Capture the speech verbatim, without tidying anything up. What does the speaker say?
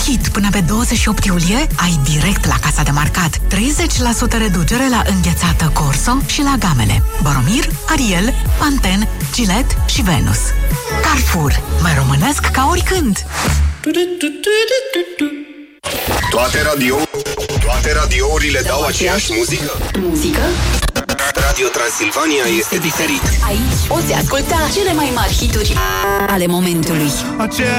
hit! Până pe douăzeci și opt iulie ai direct la Casa de Marcat treizeci la sută reducere la înghețată Corso și la gamele Boromir, Ariel, Pantene, Gillette și Venus. Carrefour. Mai românesc ca oricând! Toate radio Toate radiourile dau aceeași muzică? Muzică? Radio Transilvania este diferit. Aici poți asculta cele mai mari hituri ale momentului. Aceea